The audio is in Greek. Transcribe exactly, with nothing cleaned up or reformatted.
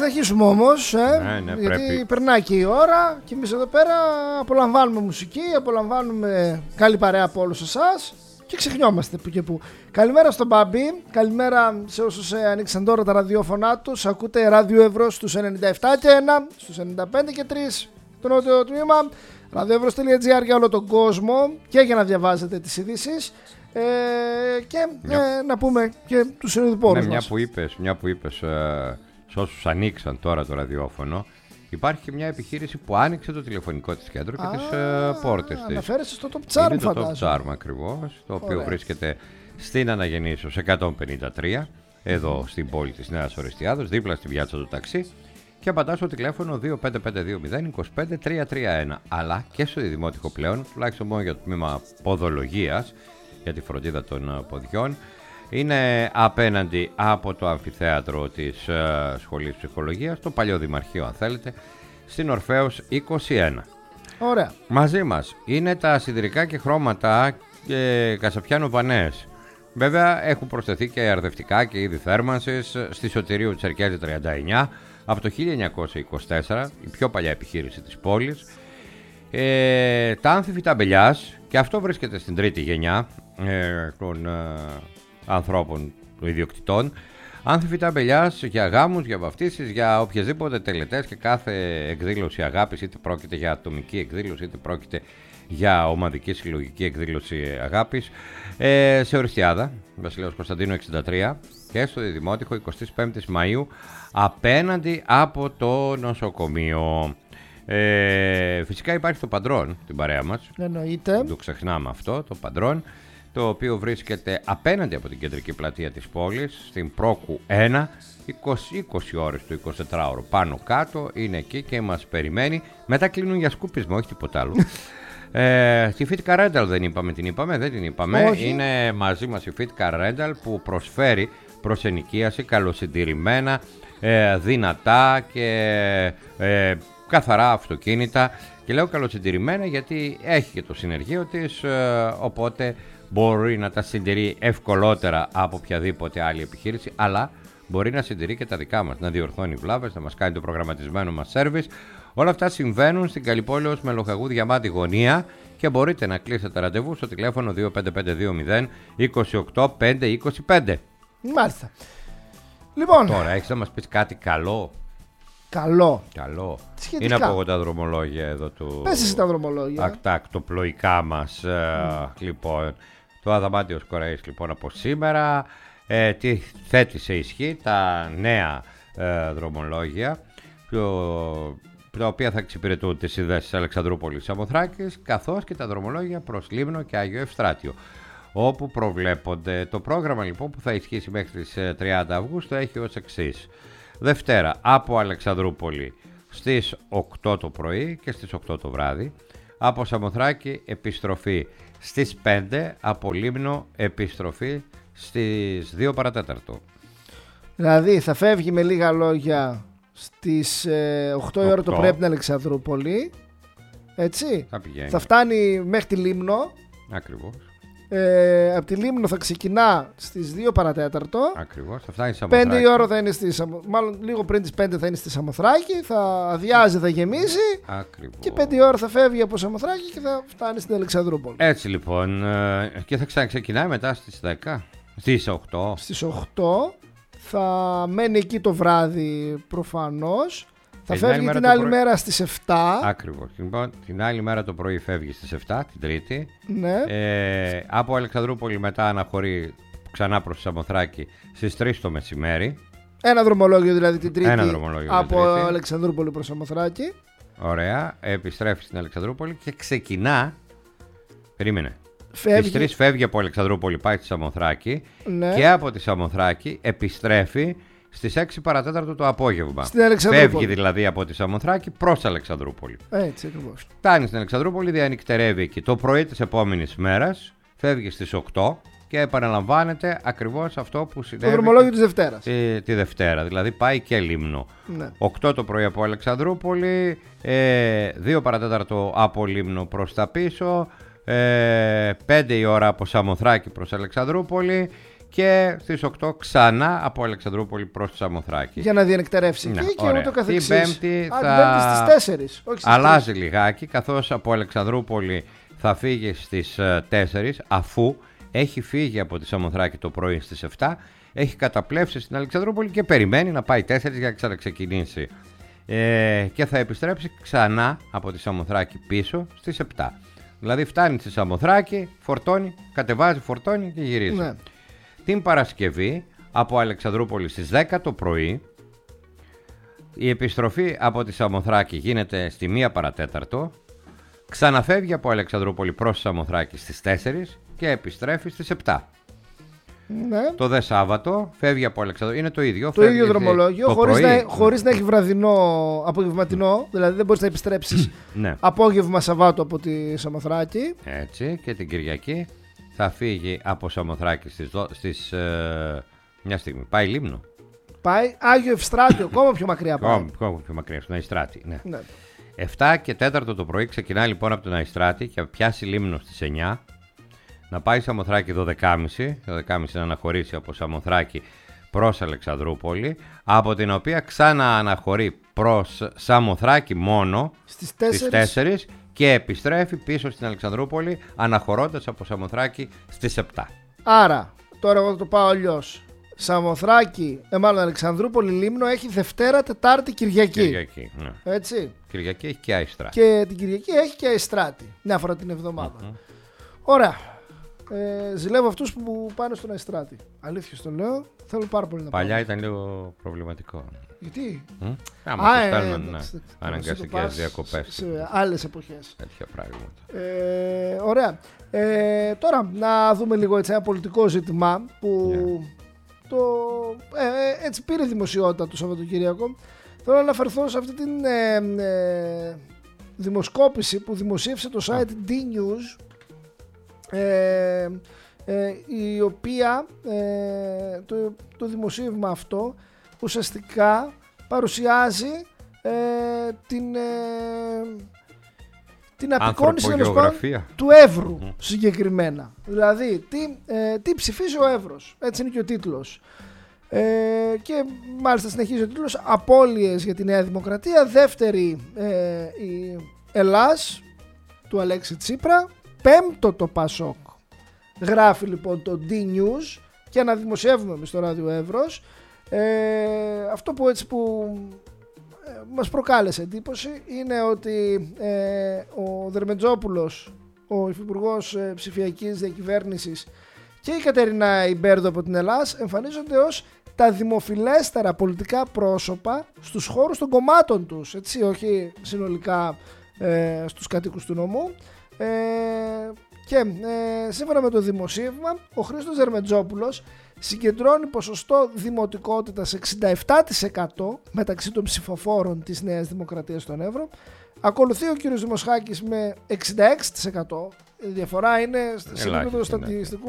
συνεχίσουμε όμως, ε, ναι, ναι, γιατί πρέπει. περνάει και η ώρα και εμείς εδώ πέρα απολαμβάνουμε μουσική, απολαμβάνουμε καλή παρέα από όλους εσάς και ξεχνιόμαστε που και που. Καλημέρα στον Μπαμπή, καλημέρα σε όσους ε, ανοίξαν τώρα τα ραδιόφωνά τους. Ακούτε Ράδιο Εύρος στους ενενήντα επτά και ένα, στους ενενήντα πέντε και τρία το νότιο τμήμα, ραδιοεύρος τελεία τζι άρ για όλο τον κόσμο και για να διαβάζετε τις ειδήσεις. Ε, και ε, να πούμε και τους συνειδηπόρους ναι, μια μας. που είπες, μια που είπες ε, σε όσους ανοίξαν τώρα το ραδιόφωνο, υπάρχει και μια επιχείρηση που άνοιξε το τηλεφωνικό της κέντρο και Α, τις ε, πόρτες της. Αναφέρεσαι στο Top Charm, Είναι το φαντάζομαι. Top Charm ακριβώς, το οποίο Ωραία. βρίσκεται στην Αναγεννήσεως εκατόν πενήντα τρία, εδώ στην πόλη της Νέας Ορεστιάδος, δίπλα στην πιάτσα του ταξί, και απαντάς στο τηλέφωνο δύο πέντε πέντε δύο μηδέν είκοσι πέντε τριακόσια τριάντα ένα, αλλά και στο Δημότικο πλέον, τουλάχιστον μόνο για το τμήμα ποδολογίας, για τη φροντίδα των ποδιών. Είναι απέναντι από το αμφιθέατρο της uh, Σχολής Ψυχολογίας, το παλιό Δημαρχείο αν θέλετε, στην Ορφέως είκοσι ένα. Ωραία. Μαζί μας είναι τα σιδηρικά και χρώματα και Κασαπιάνο Πανές. Βέβαια έχουν προσθεθεί και αρδευτικά και είδη θέρμανσης στη Σωτηρίου Τσερκέζη τριάντα εννιά από το χίλια εννιακόσια είκοσι τέσσερα, η πιο παλιά επιχείρηση της πόλης. Ε, τα άνθη φυταμπελιάς, και αυτό βρίσκεται στην τρίτη γενιά ε, των ε, ανθρώπων, των ιδιοκτητών. Άνθη φυταμπελιάς για γάμους, για βαφτίσεις, για οποιασδήποτε τελετές και κάθε εκδήλωση αγάπης, είτε πρόκειται για ατομική εκδήλωση, είτε πρόκειται για ομαδική συλλογική εκδήλωση αγάπης. Ε, σε Ορεστιάδα, Βασιλέως Κωνσταντίνου εξήντα τρία, και στο Δημότικο εικοστή πέμπτη Μαΐου, απέναντι από το νοσοκομείο. Ε, φυσικά υπάρχει το Παντρόν, την παρέα μας. Εννοείται. Δεν το ξεχνάμε αυτό, το Παντρόν, το οποίο βρίσκεται απέναντι από την κεντρική πλατεία της πόλης, στην Πρόκου ένα, είκοσι, είκοσι ώρες το εικοσιτετράωρο πάνω κάτω, είναι εκεί και μας περιμένει. Μετά κλείνουν για σκουπισμό, όχι τίποτα άλλο. Ε, τη Fitka Rental δεν είπαμε, την είπαμε, δεν την είπαμε. Όχι. Είναι μαζί μας η Fitka Rental που προσφέρει προς ενοικίαση καλοσυντηρημένα, ε, δυνατά και ε, καθαρά αυτοκίνητα. Και λέω καλοσυντηρημένα γιατί έχει και το συνεργείο της, ε, οπότε μπορεί να τα συντηρεί ευκολότερα από οποιαδήποτε άλλη επιχείρηση, αλλά μπορεί να συντηρεί και τα δικά μας, να διορθώνει βλάβες, να μας κάνει το προγραμματισμένο μας σέρβις. Όλα αυτά συμβαίνουν στην Καλλιπόλεως με Λοχαγού Διαμάντη γωνία και μπορείτε να κλείσετε ραντεβού στο τηλέφωνο δύο πέντε πέντε δύο μηδέν είκοσι οκτώ πεντακόσια είκοσι πέντε. Μάλιστα. Λοιπόν, Τώρα έχεις να μας πεις κάτι καλό. καλό. Καλό. Σχετικά. Είναι από εγώ τα δρομολόγια εδώ του. Πες εσύ τα δρομολόγια. Ακτακτοπλοϊκά μας. Mm. Ε, λοιπόν, το Αδαμάντιος Κοραής λοιπόν από σήμερα ε, τι θέτει σε ισχύ τα νέα ε, δρομολόγια, πιο, τα οποία θα εξυπηρετούν τις συνδέσεις Αλεξανδρούπολης Σαμοθράκης, καθώς και τα δρομολόγια προς Λίμνο και Άγιο Ευστράτιο, όπου προβλέπονται. Το πρόγραμμα λοιπόν που θα ισχύσει μέχρι τις τριάντα Αυγούστου έχει ως εξής. Δευτέρα από Αλεξανδρούπολη στις οκτώ το πρωί και στις οκτώ το βράδυ. Από Σαμοθράκη επιστροφή στις πέντε, από Λίμνο επιστροφή στις δύο παρατέταρτο. Δηλαδή θα φεύγει με λίγα λόγια στις ε, οκτώ η ώρα το πρωί από την Αλεξανδρούπολη. Έτσι. Θα πηγαίνει. Θα φτάνει μέχρι τη Λίμνο. Ακριβώς. Ε, από τη Λίμνο θα ξεκινά στις δύο παρατέταρτο. Ακριβώς. Θα φτάνει στη Σαμοθράκη. πέντε η ώρα θα είναι στη Σαμο... Μάλλον λίγο πριν τις πέντε θα είναι στη Σαμοθράκη. Θα αδειάζει, θα γεμίσει. Ακριβώς. Και πέντε η ώρα θα φεύγει από Σαμοθράκη και θα φτάνει στην Αλεξανδρούπολη. Έτσι λοιπόν. Και θα ξαναξεκινάει μετά στις δέκα. Στις οκτώ. Στις οκτώ θα μένει εκεί το βράδυ προφανώς. Θα την φεύγει άλλη την μέρα άλλη το πρωί. μέρα στις επτά. Ακριβώς. Λοιπόν, την άλλη μέρα το πρωί φεύγει στις επτά, την Τρίτη. Ναι. Ε, από Αλεξανδρούπολη μετά αναχωρεί ξανά προς Σαμοθράκη στις τρεις το μεσημέρι. Ένα δρομολόγιο δηλαδή την Τρίτη. Ένα δρομολόγιο από την Τρίτη. Αλεξανδρούπολη προς Σαμοθράκη. Ωραία. Επιστρέφει στην Αλεξανδρούπολη και ξεκινά. Περίμενε. Φεύγει. Στις τρεις φεύγει από Αλεξανδρούπολη, πάει στη Σαμοθράκη. Ναι. Και από τη Σαμοθράκη επιστρέφει στις έξι παρατέταρτο το απόγευμα. Στην Αλεξανδρούπολη. Φεύγει δηλαδή από τη Σαμοθράκη προς Αλεξανδρούπολη. Έτσι ακριβώς. Φτάνει στην Αλεξανδρούπολη, διανυκτερεύει εκεί το πρωί της επόμενης μέρας, φεύγει στις οκτώ και επαναλαμβάνεται ακριβώς αυτό που συνέβη. Το δρομολόγιο της Δευτέρας. Τη, τη Δευτέρα, δηλαδή πάει και Λίμνο. Ναι. οκτώ το πρωί από Αλεξανδρούπολη, ε, δύο παρατέταρτο από Λίμνο προς τα πίσω, ε, πέντε η ώρα από Σαμοθράκη προς Αλεξανδρούπολη και στις οκτώ ξανά από Αλεξανδρούπολη προς τη Σαμοθράκη. Για να διενεκτερεύσει Ναι, εκεί και ωραία. ούτω καθεξής. Την Πέμπτη Α, θα... την Πέμπτη στις τέσσερις. Όχι στις αλλάζει τρεις. λιγάκι, καθώς από Αλεξανδρούπολη θα φύγει στις τέσσερις, αφού έχει φύγει από τη Σαμοθράκη το πρωί στις επτά, έχει καταπλέψει στην Αλεξανδρούπολη και περιμένει να πάει τέσσερις για να ξαναξεκινήσει. Ε, και θα επιστρέψει ξανά από τη Σαμοθράκη πίσω στις επτά. Δηλαδή φτάνει στη Σαμοθράκη, φορτώνει, κατεβάζει, φορτώνει και γυρίζει. Ναι. Την Παρασκευή από Αλεξανδρούπολη στις δέκα το πρωί, η επιστροφή από τη Σαμοθράκη γίνεται στη μία παρατέταρτο, ξαναφεύγει από Αλεξανδρούπολη προς τη Σαμοθράκη στις τέσσερις και επιστρέφει στις επτά. Ναι. Το δε Σάββατο φεύγει από Αλεξανδρούπολη, είναι το ίδιο. Το ίδιο δρομολόγιο, το χωρίς πρωί. να, χωρίς να έχει βραδινό απογευματινό, δηλαδή δεν μπορείς να επιστρέψεις Ναι. απόγευμα Σαββάτου από τη Σαμοθράκη. Έτσι, και την Κυριακή θα φύγει από Σαμοθράκη στις, δο- στις ε, μια στιγμή. Πάει Λίμνο. Πάει Άγιο Ευστράτιο, ακόμα πιο μακριά πάει. Ακόμα ακόμα πιο μακριά, στον Αϊστράτη. Ναι. Ναι. επτά και τέταρτο το πρωί ξεκινάει λοιπόν από τον Αϊστράτη και θα πιάσει Λίμνο στις εννιά. Να πάει Σαμοθράκη δώδεκα και μισή, δώδεκα και μισή να αναχωρήσει από Σαμοθράκη προς Αλεξανδρούπολη, από την οποία ξανά αναχωρεί προς Σαμοθράκη μόνο Στις τέσσερις. στις τέσσερις και επιστρέφει πίσω στην Αλεξανδρούπολη αναχωρώντας από Σαμοθράκη στις επτά. Άρα, τώρα εγώ θα το πάω αλλιώς. Σαμοθράκη, ε, μάλλον Αλεξανδρούπολη Λίμνο έχει Δευτέρα, Τετάρτη, Κυριακή. Κυριακή, ναι. Έτσι. Κυριακή έχει και Αϊστράτη. Και την Κυριακή έχει και Αϊστράτη. Μια φορά την εβδομάδα. Mm-hmm. Ωραία. Ε, ζηλεύω αυτούς που πάνε στον Αϊστράτη. Αλήθεια στο λέω. Θέλω πάρα πολύ να πάω. Παλιά ήταν λίγο προβληματικό. Γιατί? Mm? Άμα Α, σε ε, στέλνουν εντάξει, ναι, εντάξει. Εσύ το αναγκαστικές πας διακοπές. Σε, σε άλλες εποχές. Τέτοια πράγματα. Ε, ωραία. Ε, τώρα να δούμε λίγο έτσι, ένα πολιτικό ζήτημα που Yeah. το, ε, έτσι πήρε δημοσιότητα το Σαββατοκύριακο. Θέλω να αναφερθώ σε αυτή την ε, ε, δημοσκόπηση που δημοσίευσε το site Ah. D-News, ε, ε, η οποία ε, το, το δημοσίευμα αυτό ουσιαστικά παρουσιάζει ε, την, ε, την απεικόνιση τέλος πάντων Ανθρωπογεωγραφία. του Εύρου mm. συγκεκριμένα. Δηλαδή τι, ε, τι ψηφίζει ο Εύρος, έτσι είναι και ο τίτλος. Ε, και μάλιστα συνεχίζει ο τίτλος: απώλειες για τη Νέα Δημοκρατία. Δεύτερη ε, η Ελλάς του Αλέξη Τσίπρα. Πέμπτο το Πασόκ. Γράφει λοιπόν το D-News και αναδημοσιεύουμε εμείς στο ράδιο Εύρος. Ε, αυτό που έτσι που ε, μας προκάλεσε εντύπωση είναι ότι ε, ο Δερμετζόπουλος, ο Υφυπουργός ε, Ψηφιακής Διακυβέρνησης, και η Κατερίνα Ιμπέρδο από την Ελλάς εμφανίζονται ως τα δημοφιλέστερα πολιτικά πρόσωπα στους χώρους των κομμάτων τους, έτσι, όχι συνολικά ε, στους κατοίκους του νομού. Ε, και ε, σύμφωνα με το δημοσίευμα, ο Χρήστος Δερμετζόπουλος συγκεντρώνει ποσοστό δημοτικότητας εξήντα επτά τοις εκατό μεταξύ των ψηφοφόρων της Νέας Δημοκρατίας στον Εύρο. Ακολουθεί ο κ. Δημοσχάκης με εξήντα έξι τοις εκατό. Η διαφορά είναι σε επίπεδο στατιστικού